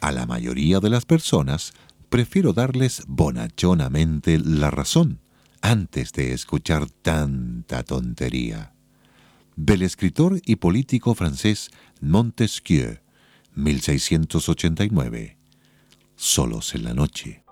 A la mayoría de las personas prefiero darles bonachonamente la razón antes de escuchar tanta tontería. Del escritor y político francés Montesquieu, 1689. Solos en la noche.